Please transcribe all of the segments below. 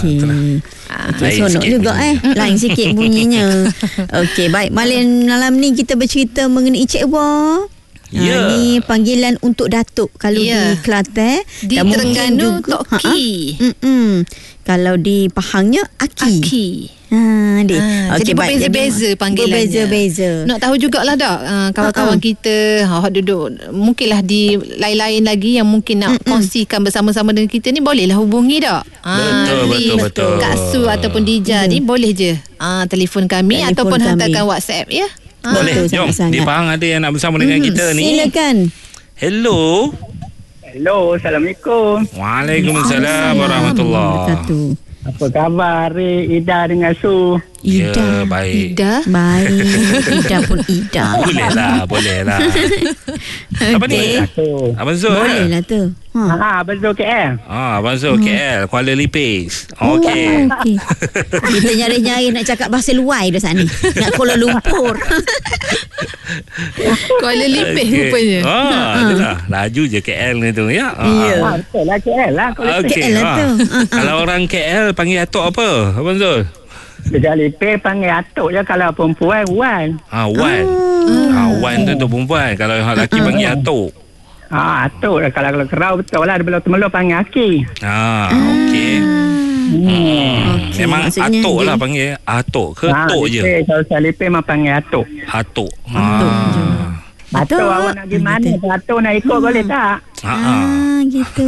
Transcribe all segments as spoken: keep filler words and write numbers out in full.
Okey. Ah, Seronok juga eh. Lain sikit bunyinya. Okey, baik. Malam malam ni kita bercerita mengenai Cik Wah. Ya. Ha, ni panggilan untuk datuk kalau Ya. di Kelantan, Di dan mungkin Terengganu juga- Tok Ki. Ha, mm-mm. Kalau di Pahangnya Aki. Aki. Ha, dek. Ah, Okey, jadi baik. berbeza-beza Jadi, panggilannya. Berbeza-beza. Nak tahu jugalah dak uh, kawan-kawan Ha-ha. kita ha duduk mungkinlah di lain-lain lagi yang mungkin nak Mm-mm. kongsikan bersama-sama dengan kita ni, bolehlah hubungi dak. Betul, betul, betul. Kak Su ataupun Dija Ya. ni boleh je. Ah telefon kami Telefon ataupun kami. hantarkan WhatsApp ya. Ah. Boleh. Betul, Jom. sangat-sangat. Di Pahang ada yang nak bersama dengan Mhm. kita ni. Silakan. Hello. Hello, Assalamualaikum. Waalaikumsalam warahmatullahi. Wabarakatuh. Apa khabar, Ri, Ida dengan Su? Ya, Ida. baik. Ida. Baik. Ida pun Ida. Boleh lah, boleh lah. Apa ni? Okey. Su. Abang Zul. Boleh eh? lah tu. Ha. Ha, betul K L. Ah, Abang Zul K L, Kuala Lipis. Okey. Oh, okey. Kita nyari-nyari nak cakap bahasa luar dah sana. Nak Kuala Lumpur. Kuala Lipis Okey. rupanya. Ah, adalah. Laju je K L ni tu ya. Ah. Ya. Ha, betul lah K L lah. Kalau Okey. K L lah ah. tu. Ah, ah. Kalau orang K L panggil atuk apa? Abang Zul? Dekat Lipis panggil atuk je. Kalau perempuan, Wan. Ah, Wan. Ah, Wan tu untuk perempuan. Kalau orang lelaki panggil atuk. Ha, atuk lah. Kalau, kalau kerau betul lah. Dia belum temelur panggil Aki. Ah, okey. Hmm. Okey, Memang maksudnya atuk dia- lah panggil. Atuk ke Ha, tok je? Lipis, kalau saya Lipis memang panggil atuk. Atuk. Atuk je. Ah. Atuk Atuk. awak nak pergi Ah, mana? gitu. Atuk nak ikut boleh tak? Ah. ah. Ah, gitu.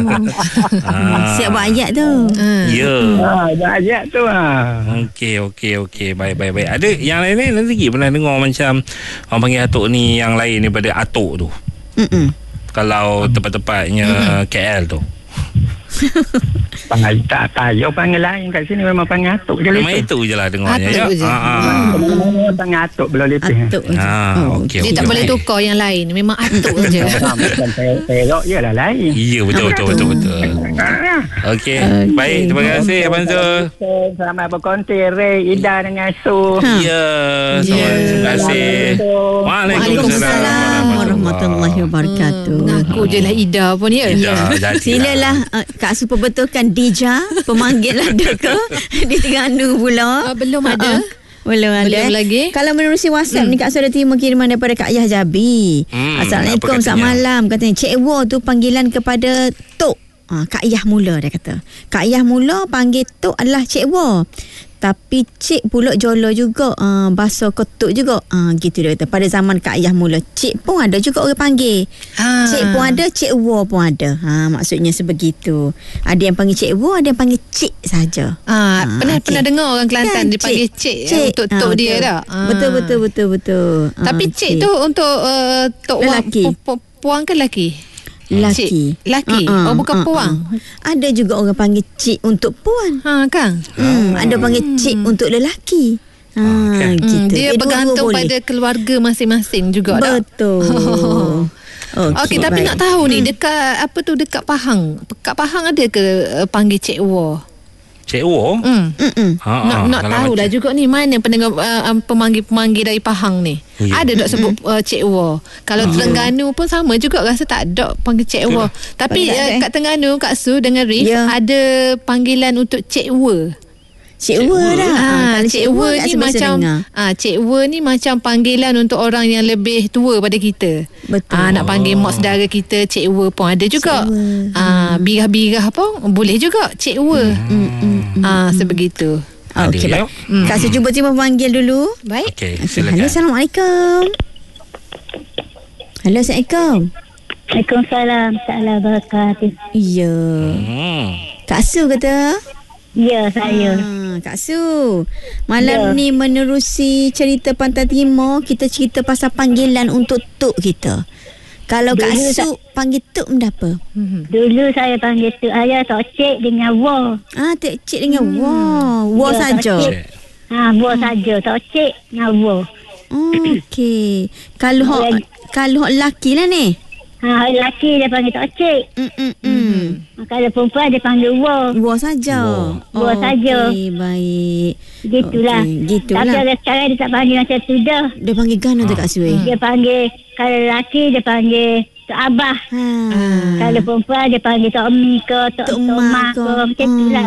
Ah. Siap buat ayat tu. Ah. Ya. Ha, dah ajak tu ha. Okey, okey, okey. Baik, baik, baik. Ada yang lain-lain lagi pernah dengar macam orang panggil atuk ni yang lain daripada atuk tu. Mm-mm. Kalau tempat-tempatnya K L tu. Panggil tak tahu panggil lain kat sini memang panggil atuk je Memang Lipis. itu je lah dengarnya. Atuk Ya. je. Ah, ah. Mana panggil atuk belum Lipis. Atuk je. Ah, okey, Dia tak okey. boleh tukar yang lain. Memang atuk je. Ha, bukan per- perok je lah lain. Ya, betul, betul, betul, betul. Okey. Baik, terima kasih Abang Zul. Selamat berkonti Ray, Ida dengan Su. Ha. Ya, Ya. terima kasih. Waalaikumsalam warahmatullahi wabarakatuh. Mengaku je lah Ida pun ya. Ya, jadilah. Silalah uh, Kak Su perbetulkan Dija pemanggil ada ke di Terengganu pula. Ah, belum ada. Uh-uh. Belum ada. Belum lagi. Kalau menerusi WhatsApp hmm. ni Kak Su ada terima kiriman daripada Kak Yah Jabi. Hmm, Assalamualaikum, apa selamat katanya? malam. Katanya Cik Wo tu panggilan kepada Tok. Ha, Kak Yah mula dia kata. Kak Yah mula panggil Tok adalah Cik Wo. Tapi Cik pula jolo juga uh, bahasa ketuk juga. Uh, gitu dia kata. Pada zaman Kak Yah mula, Cik pun ada juga orang panggil. Ah. Cik pun ada, Cik Wo pun ada. Ha, maksudnya sebegitu. Ada yang panggil Cik Wo, ada yang panggil Cik saja. Ah, Ah, pernah okey. pernah dengar orang Kelantan Kan, dipanggil cik, cik untuk Ah, tok dia betul. dah. Ah. Betul betul betul betul. Tapi Ah, cik okey. tu untuk uh, tok wang Lelaki. pu- pu- puang ke lelaki? Lelaki. Cik. Lelaki. Ah, ah, Oh, bukan ah, puang. ah. Ada juga orang panggil cik untuk puan. Ha Kang. Hmm, ada panggil cik untuk lelaki. Ha, okey. gitu. Hmm, dia Jadi bergantung dua-dua pada boleh. keluarga masing-masing juga dah. Betul. Okey, okay, tapi baik. nak tahu ni dekat apa tu dekat Pahang. Dekat Pahang ada ke uh, panggil Cik Wo? Cik Wo. Hmm. Mm-mm. Ha, nak nak kalau tahu macam- dah juga ni mana pendengar uh, um, pemanggil-pemanggil dari Pahang ni. Ya. Ada tak sebut uh, Cik Wo? Kalau Terengganu pun sama juga rasa tak ada panggil Cik Wo. Tapi Tak ada, uh, eh? kat Terengganu Kak Su dengan Rif Ya. ada panggilan untuk Cik Wo. Cik Wo dah. Ah, kalau Cik Wo kat ni sebelah macam Serenggah. ah Cik Wo ni macam panggilan untuk orang yang lebih tua pada kita. Betul. Ah nak panggil mak saudara kita Cik Wo pun ada juga. Cik Wo. Ah birah-birah pun boleh juga Cik Wo. Mm, mm, mm. Ah sebegitu. Okey, Ada, baik. Kak Su cuba terima panggil dulu. Baik. Okey, Okey, silakan. halo, Assalamualaikum. Halo, Assalamualaikum. Waalaikumsalam. Salam wabarakatuh. Ya. Hmm. Kak Su kata? Ya, saya. Ha, Kak Su, malam Ya. ni menerusi cerita Pantai Timur, kita cerita pasal panggilan untuk tok kita. Kalau Kak Dulu Su panggil tok benda apa? Dulu saya panggil tu ayah Tok Cik dengan Wo. Ah, tok cik dengan hmm. wow. Wow Ya, saja. Tok Cik. Cik. Ha, Wo saja. Tok Cik dengan Wo. Oh, okey. Kalau hok Yang- kalau hok lelaki lah ni. Ha, lelaki dia panggil Tok Cik. Hmm hmm hmm. Ha, kalau perempuan dia panggil Wo. Wow saja. Wow saja. Okey, baik. Gitulah. Okey, gitulah. Tapi ada sekarang dia tak panggil macam tu dah. Dia panggil gana tu Kak Su. eh? Dia panggil, kalau lelaki dia panggil Tok Abah. Ha. Kalau perempuan dia panggil Tok Mi ke Tok Tok Tok Mak Mak ke. ke. Macam tu Hmm. lah.